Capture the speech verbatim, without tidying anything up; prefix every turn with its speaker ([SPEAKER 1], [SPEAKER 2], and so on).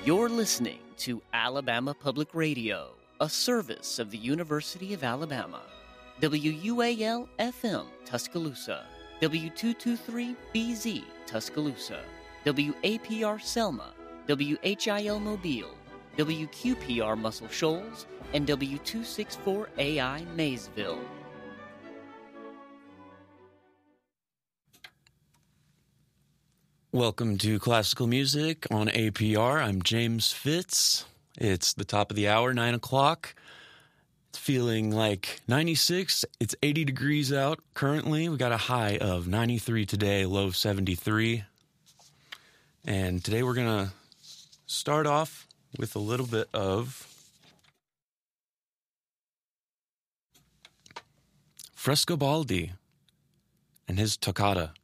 [SPEAKER 1] You're listening to Alabama Public Radio, a service of the University of Alabama. W U A L F M Tuscaloosa, W two twenty-three B Z Tuscaloosa, W A P R Selma, W H I L Mobile, W Q P R Muscle Shoals, and W two sixty-four A I Maysville.
[SPEAKER 2] Welcome to Classical Music on A P R. I'm James Fitz. It's the top of the hour, nine o'clock. It's feeling like ninety-six. It's eighty degrees out currently. We got a high of ninety-three today, low of seventy-three. And today we're going to start off with a little bit of Frescobaldi and his toccata.